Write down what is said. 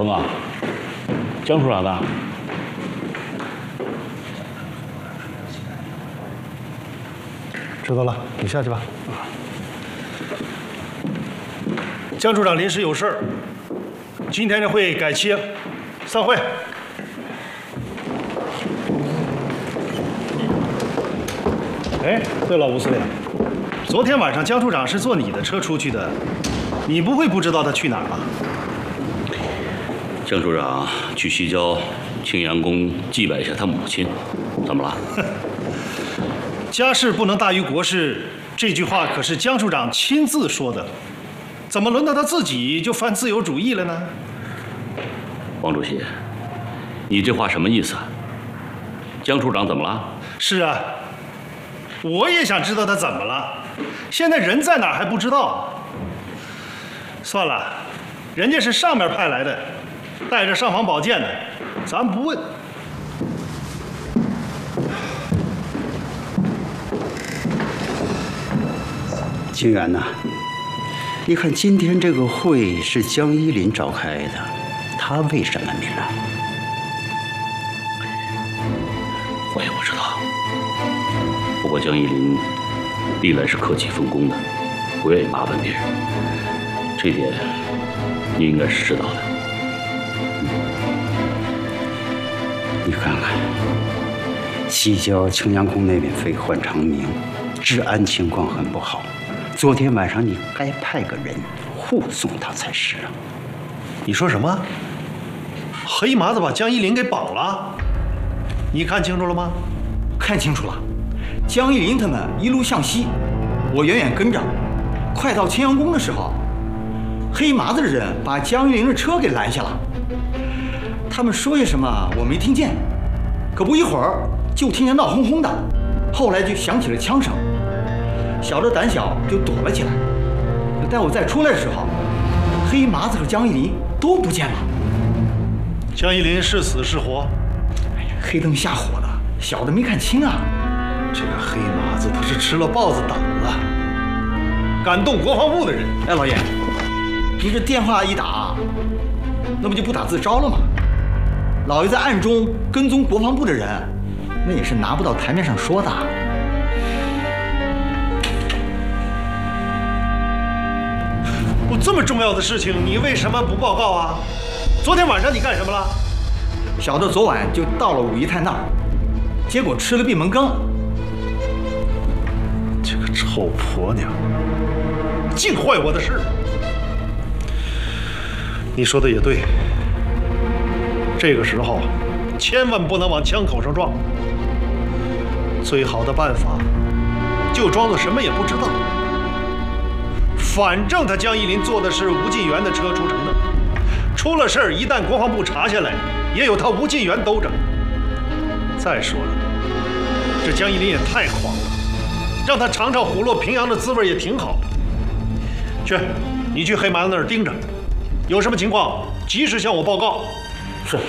风啊，江处长的。 知道了，你下去吧。江处长临时有事儿，今天的会改期，散会。哎，对了，吴司令，昨天晚上江处长是坐你的车出去的，你不会不知道他去哪儿吧？ 江处长去西郊青阳宫祭拜一下他母亲，怎么了？ 家事不能大于国事，这句话可是江处长亲自说的，怎么轮到他自己就犯自由主义了呢？ 王主席，你这话什么意思？江处长怎么了？ 是啊，我也想知道他怎么了，现在人在哪儿还不知道。算了，人家是上面派来的，带着尚方宝剑的，咱不问。 清源呐，你看今天这个会是江依林召开的，他为什么没来？ 我也不知道。不过江依林历来是客气奉公的，不愿意麻烦别人，这点你应该是知道的。 你看看，西郊青阳宫那边废换长明，治安情况很不好。昨天晚上你该派个人护送他才是啊！ 你说什么？黑麻子把江依林给绑了？你看清楚了吗？ 看清楚了，江依林他们一路向西，我远远跟着，快到青阳宫的时候，黑麻子的人把江依林的车给拦下了。他们说些什么我没听见，可不一会儿就听见闹哄哄的，后来就响起了枪声。小的胆小就躲了起来，待我再出来的时候，黑麻子和江依林都不见了。 江依林是死是活？ 哎呀，黑灯瞎火的，小的没看清啊。 这个黑麻子他是吃了豹子胆了，敢动国防部的人。 哎，老爷，您这电话一打，那不就不打自招了吗？老爷在暗中跟踪国防部的人，那也是拿不到台面上说的。 不，这么重要的事情，你为什么不报告啊？昨天晚上你干什么了？ 小的昨晚就到了武姨太那儿，结果吃了闭门羹。 这个臭婆娘，净坏我的事。你说的也对，这个时候千万不能往枪口上撞。最好的办法，就装作什么也不知道。反正他江依林坐的是吴晋元的车出城的，出了事儿，一旦国防部查下来，也有他吴晋元兜着。再说了，这江依林也太狂了，让他尝尝虎落平阳的滋味也挺好。去，你去黑麻子那儿盯着，有什么情况及时向我报告。